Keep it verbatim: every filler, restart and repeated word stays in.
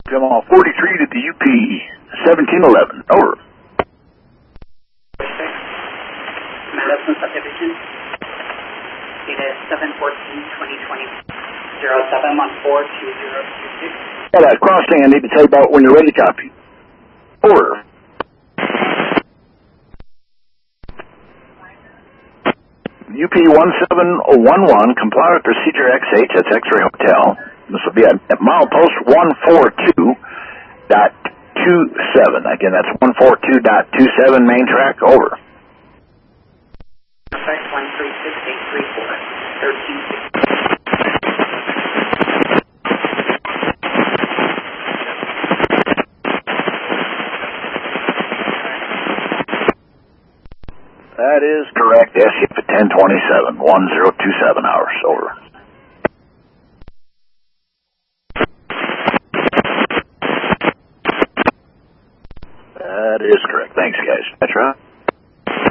Come on, forty-three to the U P, seventeen eleven. Over. Medicine subdivision. It is seven fourteen twenty twenty zero seven one four two zero two six. Yeah, that crossing I need to tell you about when you're ready to copy. Over. U P one seven one one, comply with procedure X H, that's X-Ray Hotel. This will be at, at milepost one forty-two dot two seven. Again, that's one forty-two dot two seven, main track, over. one three six eight three four, thirteen sixty. That is correct. S U for ten twenty-seven, one zero two seven hours, over. That is correct. Thanks, guys. That's right.